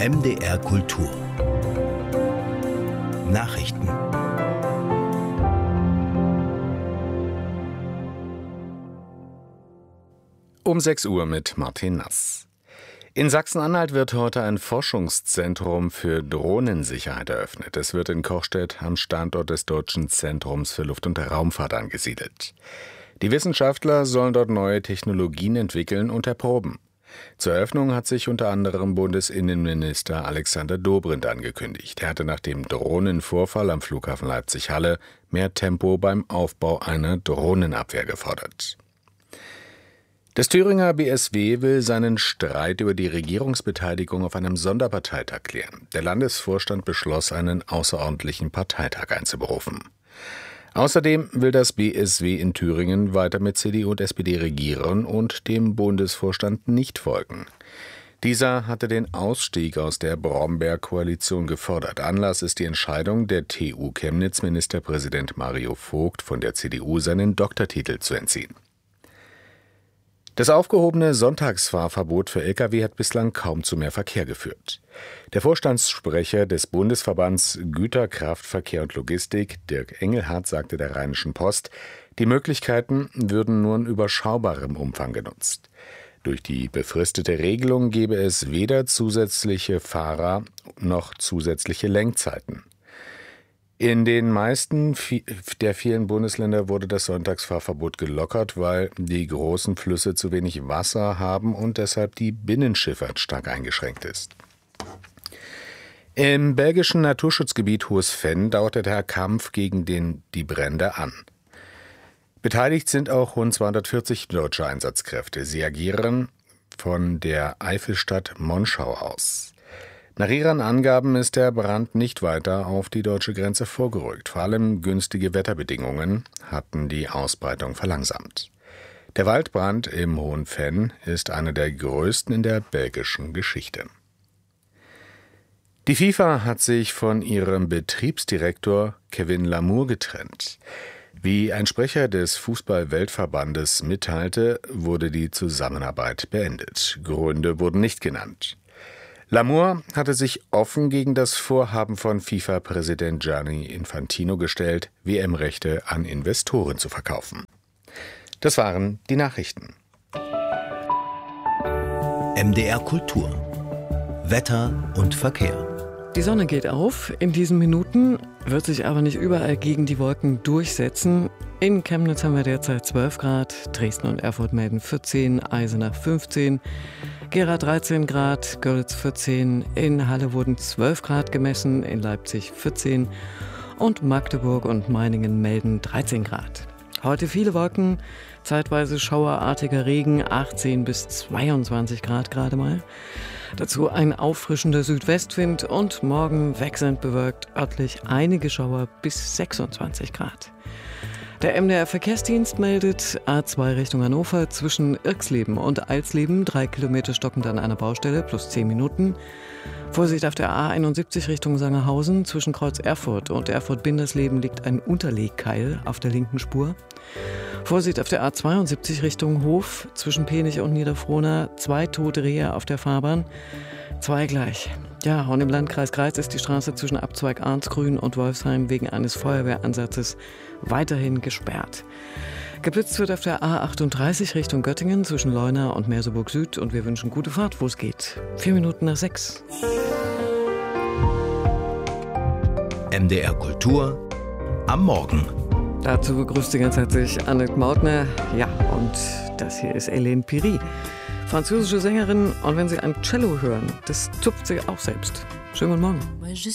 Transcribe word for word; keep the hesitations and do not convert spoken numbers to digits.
M D R Kultur Nachrichten. Um sechs Uhr mit Martin Nass. In Sachsen-Anhalt wird heute ein Forschungszentrum für Drohnensicherheit eröffnet. Es wird in Kochstedt am Standort des Deutschen Zentrums für Luft- und Raumfahrt angesiedelt. Die Wissenschaftler sollen dort neue Technologien entwickeln und erproben. Zur Eröffnung hat sich unter anderem Bundesinnenminister Alexander Dobrindt angekündigt. Er hatte nach dem Drohnenvorfall am Flughafen Leipzig-Halle mehr Tempo beim Aufbau einer Drohnenabwehr gefordert. Das Thüringer B S W will seinen Streit über die Regierungsbeteiligung auf einem Sonderparteitag klären. Der Landesvorstand beschloss, einen außerordentlichen Parteitag einzuberufen. Außerdem will das B S W in Thüringen weiter mit C D U und S P D regieren und dem Bundesvorstand nicht folgen. Dieser hatte den Ausstieg aus der Bromberg-Koalition gefordert. Anlass ist die Entscheidung der T U Chemnitz-Ministerpräsident Mario Vogt von der C D U seinen Doktortitel zu entziehen. Das aufgehobene Sonntagsfahrverbot für L K W hat bislang kaum zu mehr Verkehr geführt. Der Vorstandssprecher des Bundesverbands Güterkraftverkehr und Logistik, Dirk Engelhardt, sagte der Rheinischen Post, die Möglichkeiten würden nur in überschaubarem Umfang genutzt. Durch die befristete Regelung gebe es weder zusätzliche Fahrer noch zusätzliche Lenkzeiten. In den meisten der vielen Bundesländer wurde das Sonntagsfahrverbot gelockert, weil die großen Flüsse zu wenig Wasser haben und deshalb die Binnenschifffahrt stark eingeschränkt ist. Im belgischen Naturschutzgebiet Hohes Venn dauerte der Kampf gegen den, die Brände an. Beteiligt sind auch rund zweihundertvierzig deutsche Einsatzkräfte. Sie agieren von der Eifelstadt Monschau aus. Nach ihren Angaben ist der Brand nicht weiter auf die deutsche Grenze vorgerückt. Vor allem günstige Wetterbedingungen hatten die Ausbreitung verlangsamt. Der Waldbrand im Hohen Venn ist einer der größten in der belgischen Geschichte. Die FIFA hat sich von ihrem Betriebsdirektor Kevin Lamour getrennt. Wie ein Sprecher des Fußball-Weltverbandes mitteilte, wurde die Zusammenarbeit beendet. Gründe wurden nicht genannt. Lamour hatte sich offen gegen das Vorhaben von FIFA-Präsident Gianni Infantino gestellt, W M-Rechte an Investoren zu verkaufen. Das waren die Nachrichten. M D R Kultur Wetter und Verkehr. Die Sonne geht auf in diesen Minuten, wird sich aber nicht überall gegen die Wolken durchsetzen. In Chemnitz haben wir derzeit zwölf Grad, Dresden und Erfurt melden vierzehn, Eisenach fünfzehn, Gera dreizehn Grad, Görlitz vierzehn, in Halle wurden zwölf Grad gemessen, in Leipzig vierzehn und Magdeburg und Meiningen melden dreizehn Grad. Heute viele Wolken, zeitweise schauerartiger Regen, achtzehn bis zweiundzwanzig Grad gerade mal. Dazu ein auffrischender Südwestwind und morgen wechselnd bewölkt, örtlich einige Schauer bis sechsundzwanzig Grad. Der M D R Verkehrsdienst meldet A zwei Richtung Hannover zwischen Irxleben und Alsleben, drei Kilometer stockend an einer Baustelle plus zehn Minuten. Vorsicht auf der A einundsiebzig Richtung Sangerhausen, zwischen Kreuz Erfurt und Erfurt-Bindersleben liegt ein Unterlegkeil auf der linken Spur. Vorsicht auf der A zweiundsiebzig Richtung Hof, zwischen Penich und Niederfrohna, zwei tote Rehe auf der Fahrbahn, zwei gleich. Ja, und im Landkreis Greiz ist die Straße zwischen Abzweig Arnsgrün und Wolfsheim wegen eines Feuerwehransatzes weiterhin gesperrt. Geblitzt wird auf der A achtunddreißig Richtung Göttingen zwischen Leuna und Merseburg Süd und wir wünschen gute Fahrt, wo es geht. Vier Minuten nach sechs. M D R Kultur am Morgen. Dazu begrüßt Sie ganz herzlich Annette Mautner. Ja, und das hier ist Hélène Piri, französische Sängerin. Und wenn Sie ein Cello hören, das zupft sie auch selbst. Schönen guten Morgen.